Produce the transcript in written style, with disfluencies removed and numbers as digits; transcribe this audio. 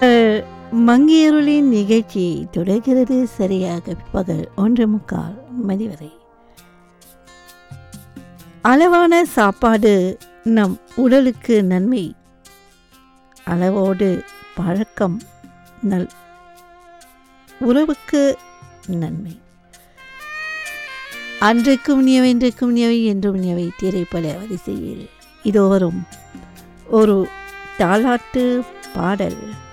மங்கையருளின் நிகழ்ச்சி தொடர்கிறது சரியாக பகல் 1:45 மணி வரை. அளவான சாப்பாடு நம் உடலுக்கு நன்மை, அளவோடு பழக்கம் நல் உறவுக்கு நன்மை. அன்றைக்கும் நியவை இன்றைக்கும் நியவை என்றும் நியவை திரைப்பட வரிசையில் இதோ வரும் ஒரு தாலாட்டு பாடல்.